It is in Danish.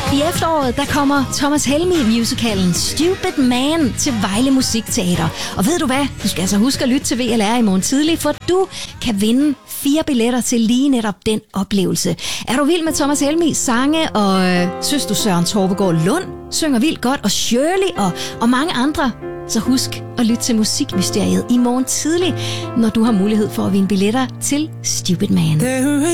I efteråret, der kommer Thomas Helmig-musicalen Stupid Man til Vejle Musikteater. Og ved du hvad? Du skal altså huske at lytte til VLR i morgen tidlig, for du kan vinde 4 billetter til lige netop den oplevelse. Er du vild med Thomas Helmigs sange, og synes du Søren Torpegaard Lund synger vildt godt, og Shirley og mange andre, så husk at lytte til Musikmysteriet i morgen tidlig, når du har mulighed for at vinde billetter til Stupid Man.